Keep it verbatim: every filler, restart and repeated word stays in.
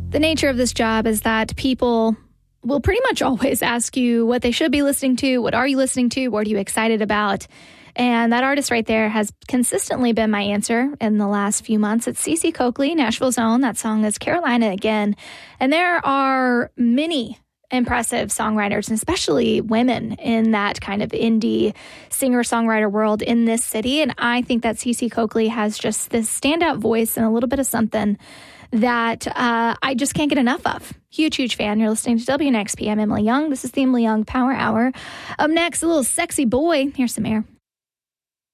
The nature of this job is that people will pretty much always ask you what they should be listening to. What are you listening to? What are you excited about? And that artist right there has consistently been my answer in the last few months. It's Cece Coakley, Nashville's own. That song is Carolina Again. And there are many impressive songwriters, and especially women in that kind of indie singer-songwriter world in this city. And I think that Cece Coakley has just this standout voice and a little bit of something that uh, I just can't get enough of. Huge, huge fan. You're listening to W N X P. I'm Emily Young. This is the Emily Young Power Hour. Up next, a little sexy boy. Here's some air.